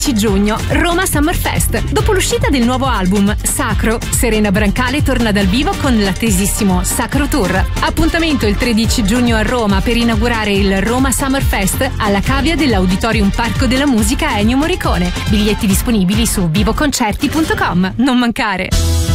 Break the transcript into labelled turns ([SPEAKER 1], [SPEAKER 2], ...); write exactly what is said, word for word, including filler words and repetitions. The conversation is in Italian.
[SPEAKER 1] giugno, Roma Summer Fest. Dopo l'uscita del nuovo album Sacro, Serena Brancale torna dal vivo con l'attesissimo Sacro Tour. Appuntamento il tredici giugno a Roma per inaugurare il Roma Summer Fest alla cavea dell'Auditorium Parco della Musica Ennio Morricone. Biglietti disponibili su vivoconcerti punto com. Non mancare!